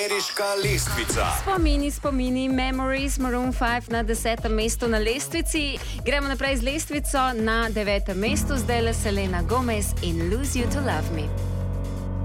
Ameriška lestvica. Spomini, Memories, Maroon 5 na 10. mestu na lestvici. Gremo naprej z lestvico na 9. mestu, zdaj le Selena Gomez in Lose You to Love Me.